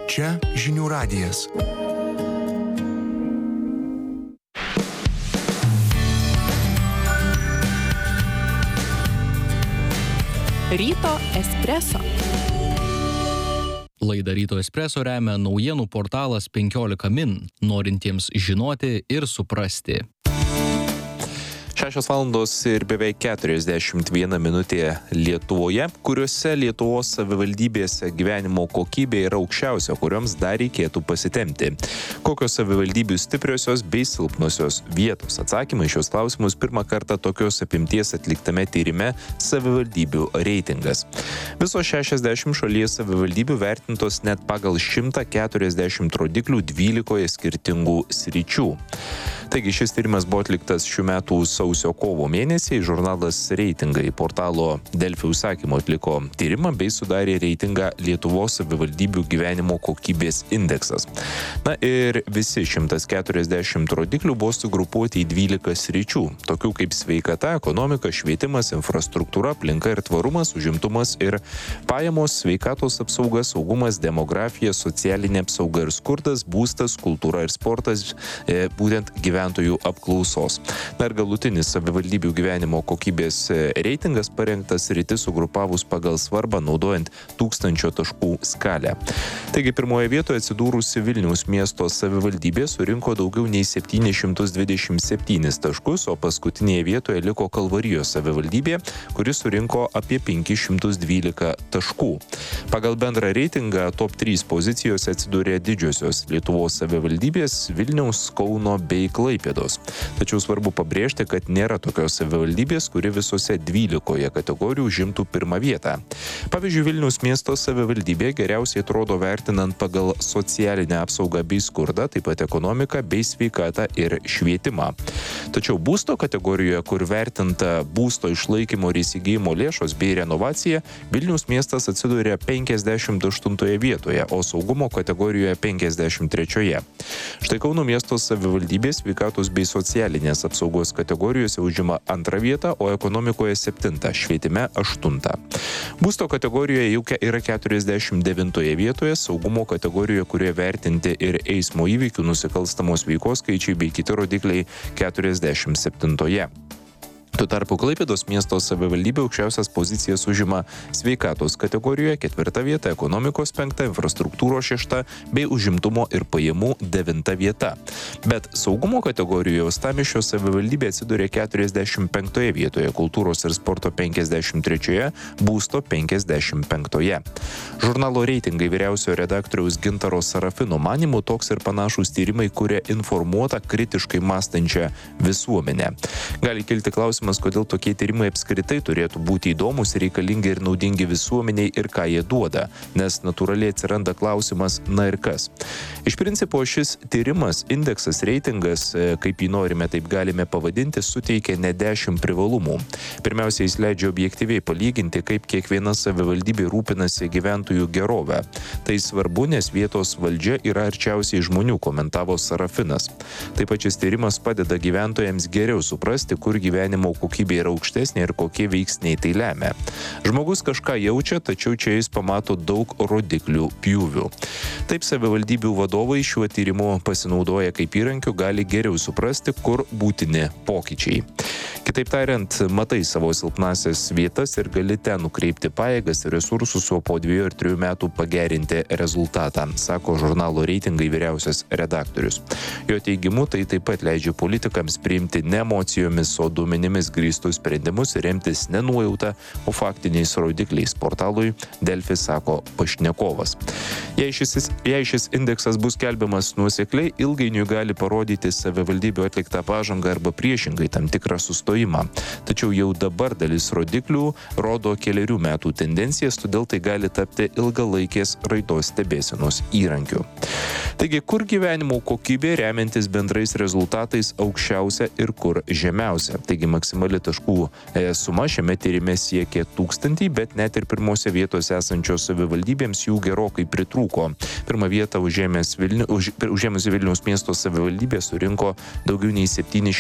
Čia Žinių radijas. Ryto espreso. Laidą Ryto espreso remia naujienų portalas 15 min, norintiems žinoti ir suprasti. 6 valandos ir beveik 41 minutė Lietuvoje, kuriuose Lietuvos savivaldybėse gyvenimo kokybė yra aukščiausia, kurioms dar reikėtų pasitemti. Kokios savivaldybių stipriosios bei silpnosios vietos? Atsakymai šios klausimus pirmą kartą tokios apimties atliktame tyrime Savivaldybių reitingas. Visos 60 šalies savivaldybių vertintos net pagal 140 rodiklių 12 skirtingų sričių. Taigi šis tyrimas buvo atliktas šių metų sausio-kovo mėnesį. Žurnalas Reitingai portalo Delfi užsakymu atliko tyrimą bei sudarė reitingą Lietuvos savivaldybių gyvenimo kokybės indeksas. Na ir visi 140 rodiklių buvo sugrupuoti į 12 sričių, tokių kaip sveikata, ekonomika, švietimas, infrastruktūra, aplinka ir tvarumas, užimtumas ir pajamos, sveikatos apsauga, saugumas, demografija, socialinė apsauga ir skurdas, būstas, kultūra ir sportas, būtent gyventojų apklausos. Na ir galutinis savivaldybių gyvenimo kokybės reitingas parengtas sritis sugrupavus pagal svarbą naudojant 1000 taškų skalę. Taigi pirmoje vietoje atsidūrusi Vilniaus miesto savivaldybė surinko daugiau nei 727 taškus, o paskutinėje vietoje liko Kalvarijos savivaldybė, kuris surinko apie 512 taškų. Pagal bendrą reitingą top 3 pozicijose atsidūrė didžiosios Lietuvos savivaldybės Vilniaus, Kauno bei Klaipėdos. Tačiau svarbu pabrėžti, kad nėra tokios savivaldybės, kuri visose 12 kategorijų užimtų pirmą vietą. Pavyzdžiui, Vilniaus miesto savivaldybė geriausiai atrodo vertinant pagal socialinę apsaugą bei skurdą, taip pat ekonomiką bei sveikatą ir švietimą. Tačiau būsto kategorijoje, kur vertinta būsto išlaikymo ir įsigijimo lėšos bei renovacija, Vilniaus miestas atsidūrė 58 vietoje, o saugumo kategorijoje 53. Štai Kauno miesto savivaldybės sveikatos bei socialinės apsaugos kategorijose užima 2 vietą, o ekonomikoje 7, švietime 8. Būsto kategorijoje jau yra 49 vietoje, saugumo kategorijoje, kurie vertinti ir eismo įvykių nusikalstamos veikos skaičiai bei kiti rodikliai 47. Tuo tarpu Klaipėdos miesto savivaldybė aukščiausias pozicijas užima sveikatos kategorijoje 4 vieta, ekonomikos 5, infrastruktūros 6 bei užimtumo ir pajamų 9 vieta. Bet saugumo kategorijoje Uostamiesčio savivaldybė atsidūrė 45 vietoje, kultūros ir sporto 53, būsto 55. Žurnalo Reitingai vyriausiojo redaktoriaus Gintaro Sarafino manymu toks ir panašūs tyrimai kuria informuotą, kritiškai mąstančią visuomenę. Gali kilti klausimas, kodėl tokie tyrimai apskritai turėtų būti įdomus, reikalingi ir naudingi visuomeniai ir ką jie duoda, nes natūraliai atsiranda klausimas, na ir kas. Iš principo šis tyrimas, indeksas, reitingas, kaip jį norime, taip galime pavadinti, suteikia ne 10 privalumų. Pirmiausia, jis leidžia objektyviai palyginti, kaip kiekviena savivaldybė rūpinasi gyventojų gerovę. Tai svarbu, nes vietos valdžia yra arčiausiai žmonių, komentavo Sarafinas. Taip pat šis tyrimas padeda gyventojams geriau suprasti, kur gyvenimo kokybė yra aukštesnė ir kokie veiksniai tai lemia. Žmogus kažką jaučia, tačiau čia jis pamato daug rodiklių pjūvių. Taip savivaldybių vadovai šiuo tyrimu pasinaudoja kaip įrankiu, gali geriau suprasti, kur būtini pokyčiai. Kitaip tariant, matai savo silpnasias vietas ir gali ten nukreipti pajėgas ir resursus, o po 2 ir 3 metų pagerinti rezultatą, sako žurnalo Reitingai vyriausias redaktorius. Jo teigimu, tai taip pat leidžia politikams priimti ne emocijomis, o duomenimis grįstus sprendimus ir remtis ne nuojauta, o faktiniais rodikliais, portalui Delfi sako pašnekovas. Jei šis indeksas bus skelbiamas nuosekliai, ilgainiui gali parodyti savivaldybių atliktą pažangą arba priešingai tam tikrą sustojimą. Tačiau jau dabar dalis rodiklių rodo 1 metų tendencijas, todėl tai gali tapti ilgalaikės raidos stebėsenos įrankiu. Taigi, kur gyvenimo kokybė remiantis bendrais rezultatais aukščiausia ir kur žemiausia? Taigi, maksimali taškų suma šiame tyrime siekė 1000, bet net ir pirmose vietose esančios savivaldybėms jų gerokai pritrūko. Pirmą vietą užėmusi Vilniaus miesto savivaldybė surinko daugiau nei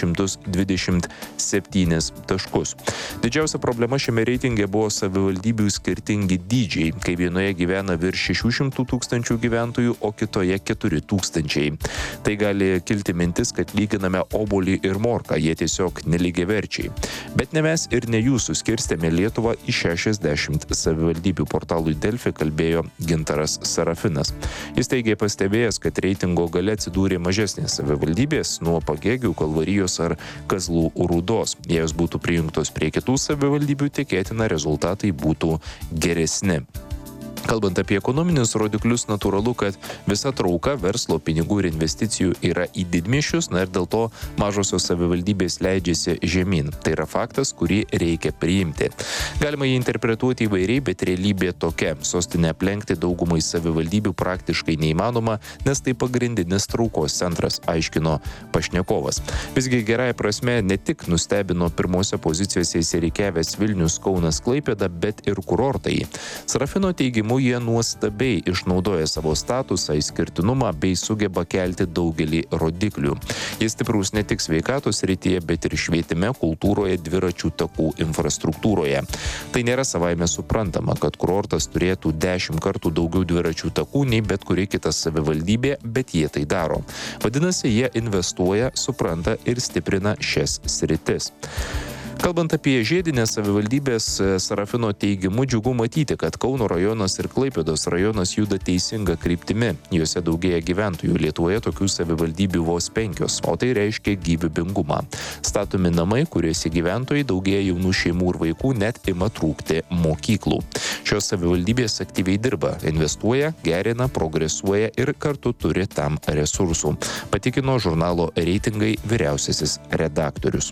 727 taškus. Didžiausia problema šiame reitinge buvo savivaldybių skirtingi dydžiai, kai vienoje gyvena virš 600 000 gyventojų, o kitoje 4 000. Tai gali kilti mintis, kad lyginame obuolį ir morką, jie tiesiog nelygiaverčiai. Bet ne mes ir ne jūs suskirstėme Lietuvą į 60 savivaldybių. Portalui Delfi kalbėjo Gintaras Sarafinas. Jis teigė pastebėjęs, kad reitingo gale atsidūrė mažesnės savivaldybės nuo Pagėgių, Kalvarijos ar Kazlų Rūdos. Jei jos būtų prijungtos prie kitų savivaldybių, tikėtina rezultatai būtų geresni. Kalbant apie ekonominius rodiklius, natūralu, kad visa trauka verslo, pinigų ir investicijų yra į didmiesčius, ir dėl to mažosios savivaldybės leidžiasi žemyn. Tai yra faktas, kurį reikia priimti. Galima jį interpretuoti įvairiai, bet realybė tokia. Sostinę aplenkti daugumai savivaldybių praktiškai neįmanoma, nes tai pagrindinis traukos centras, aiškino pašnekovas. Visgi gerąja prasme ne tik nustebino pirmose pozicijose įsirikiavęs Vilnius, Kaunas, Klaipėda, bet ir kurortai. Sarafino teigimu, jie nuostabiai išnaudoja savo statusą, išskirtinumą bei sugeba kelti daugelį rodiklių. Jis stiprus ne tik sveikatos srityje, bet ir švietime, kultūroje, dviračių takų infrastruktūroje. Tai nėra savaime suprantama, kad kurortas turėtų 10 kartų daugiau dviračių takų nei bet kuri kita savivaldybė, bet jie tai daro. Vadinasi, jie investuoja, supranta ir stiprina šias sritis. Kalbant apie žiedinės savivaldybės, Sarafino teigimu džiugu matyti, kad Kauno rajonas ir Klaipėdos rajonas juda teisinga kryptimi. Juose daugėja gyventojų, Lietuvoje tokių savivaldybių vos 5, o tai reiškia gyvybingumą. Statomi namai, kuriuose gyventojai, daugėja jaunų šeimų ir vaikų, net ima trūkti mokyklų. Šios savivaldybės aktyviai dirba, investuoja, gerina, progresuoja ir kartu turi tam resursų, patikino žurnalo Reitingai vyriausiasis redaktorius.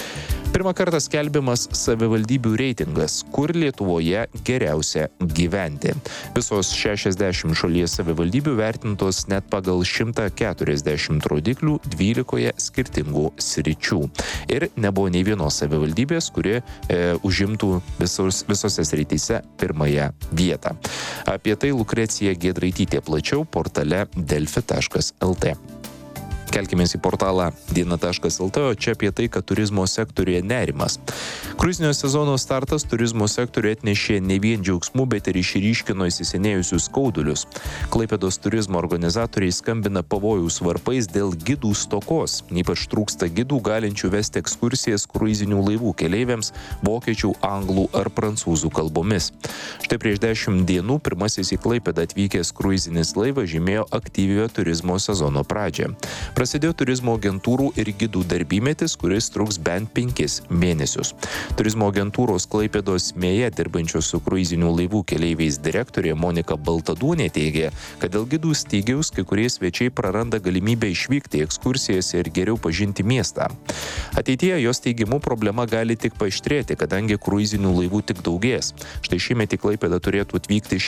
Pirmą kartą skelbiamas savivaldybių reitingas, kur Lietuvoje geriausia gyventi. Visos 60 šalies savivaldybių vertintos net pagal 140 rodiklių 12 skirtingų sričių. Ir nebuvo nei vienos savivaldybės, kuri užimtų visose srityse pirmąją vietą. Apie tai Lukrecija Giedraitytė plačiau portale delfi.lt. Kelkimės į portalą diena.lt, o čia apie tai, kad turizmo sektoriuje nerimas. Kruizinio sezono startas turizmo sektoriuje atnešė ne vien džiaugsmų, bet ir išryškino įsisenėjusius skaudulius. Klaipėdos turizmo organizatoriai skambina pavojaus varpais dėl gidų stokos. Ypač trūksta gidų galinčių vesti ekskursijas kruizinių laivų keleiviams vokiečių, anglų ar prancūzų kalbomis. Štai prieš 10 dienų pirmasis į Klaipėdą atvykęs kruizinis laivas žymėjo aktyviojo turizmo sezono pradžią. Prasidėjo turizmo agentūrų ir gidų darbymetis, kuris truks bent 5 mėnesius. Turizmo agentūros Klaipėdos Mėje dirbančios su kruizinių laivų keleiviais direktorė Monika Baltaduonė teigė, kad dėl gidų stygiaus kai kurie svečiai praranda galimybę išvykti į ekskursijas ir geriau pažinti miestą. Ateityje jos teigimu problema gali tik paaštrėti, kadangi kruizinių laivų tik daugės. Štai šiemet į Klaipėdą turėtų atvykti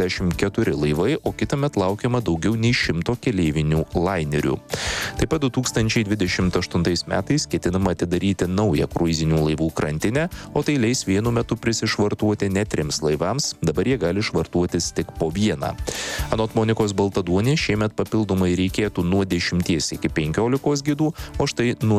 64 laivai, o kitąmet laukiama daugiau nei 100 keleivinių lainerių. Taip pat 2028 metais ketinama atidaryti naują kruizinių laivų krantinę, o tai leis vienu metu prisišvartuoti net 3 laivams, dabar jie gali švartuotis tik po 1. Anot Monikos Baltaduonės, šiemet papildomai reikėtų nuo 10 iki 15 gidų, o štai nuo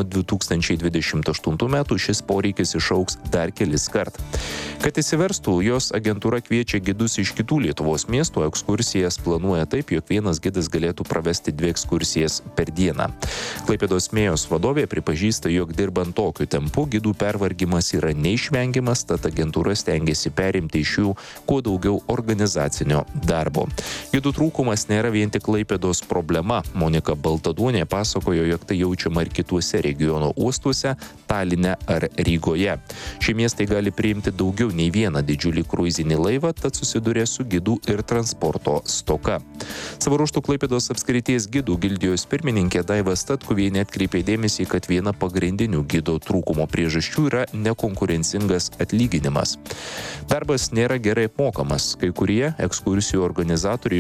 2028 metų šis poreikis išaugs dar kelis kart. Kad įsiverstų, jos agentūra kviečia gidus iš kitų Lietuvos miestų, ekskursijas planuoja taip, jog vienas gidas galėtų pravesti 2 ekskursijas per dieną. Klaipėdos Mėjos vadovė pripažįsta, jog dirbant tokiu tempu gidų pervargimas yra neišvengiamas, tad agentūra stengiasi perimti iš jų kuo daugiau organizacinio darbo. Gidų trūkumas nėra vien tik Klaipėdos problema. Monika Baltaduonė pasakojo, jog tai jaučiama ir kituose regiono uostuose, Taline ar Rygoje. Šie miestai gali priimti daugiau nei vieną didžiulį kruizinį laivą, tad susiduria su gidų ir transporto stoka. Savo ruožtu Klaipėdos apskrities gidų gildijos pirmininkė Daiva Statkuvienė atkreipė dėmesį, kad viena pagrindinių gido trūkumo priežasčių yra nekonkurencingas atlyginimas. Darbas nėra gerai apmokamas. Kai kurie ekskursijų organizatoriai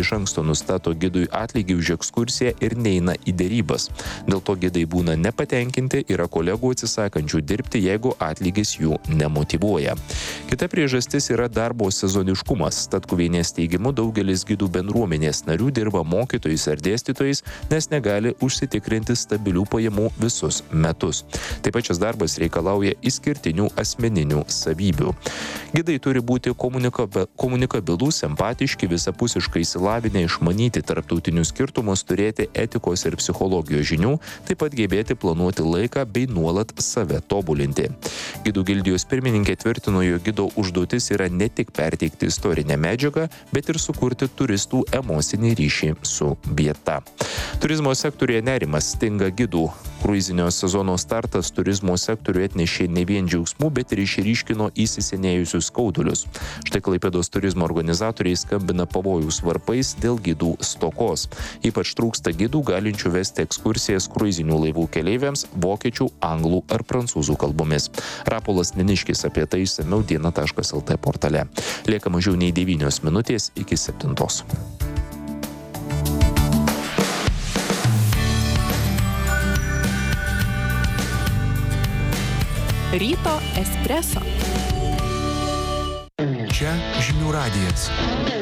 iš anksto nustato gidui atlygį už ekskursiją ir neina į derybas. Dėl to gidai būna nepatenkinti, yra kolegų atsisakančių dirbti, jeigu atlygis jų nemotyvuoja. Kita priežastis yra darbo sezoniškumas. Statkuvienės teigimu daugelis gidų bendruomenės narių dirba mokytojais ar dėstytojais, nes negali užsitikrinti stabilių pajamų visus metus. Taip pat šis darbas reikalauja išskirtinių asmeninių savybių. Gidai turi būti komunikabilūs, empatiški, visapusiškai išsilavinę, išmanyti tarptautinius skirtumus, turėti etikos ir psichologijos žinių, taip pat gebėti planuoti laiką bei nuolat save tobulinti. Gidų gildijos pirmininkė tvirtino, jog gido užduotis yra ne tik perteikti istorinę medžiagą, bet ir sukurti turistų emocinį ryšį su vieta. Turizmo sektoriuje nerimas, stinga gidų. Kruizinio sezono startas turizmo sektoriuje atnešė ne vien džiaugsmų, bet ir išryškino įsisenėjusius skaudulius. Štai Klaipėdos turizmo organizatoriai skambina pavojaus varpais dėl gidų stokos. Ypač trūksta gidų galinčių vesti ekskursijas kruizinių laivų keleiviams vokiečių, anglų ar prancūzų kalbomis. Rapolas Neniškis apie tai išsamiau diena.lt portale. Lieka mažiau nei 9 minutės iki 7. Ryto espreso. Čia žinių radijas.